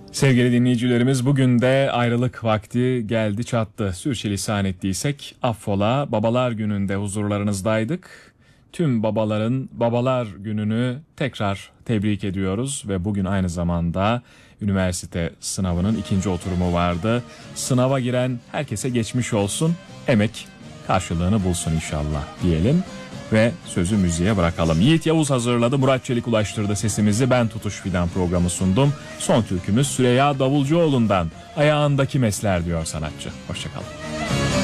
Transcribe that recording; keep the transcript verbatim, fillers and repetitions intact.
Sevgili dinleyicilerimiz, bugün de ayrılık vakti geldi çattı. Sürçülisan ettiysek affola. Babalar gününde huzurlarınızdaydık. Tüm babaların Babalar Günü'nü tekrar tebrik ediyoruz ve bugün aynı zamanda üniversite sınavının ikinci oturumu vardı. Sınava giren herkese geçmiş olsun, emek karşılığını bulsun inşallah diyelim ve sözü müziğe bırakalım. Yiğit Yavuz hazırladı, Murat Çelik ulaştırdı sesimizi, ben Tutuş Fidan programı sundum. Son türkümüz Süreyya Davulcuoğlu'ndan, Ayağındaki Mesler diyor sanatçı. Hoşçakalın.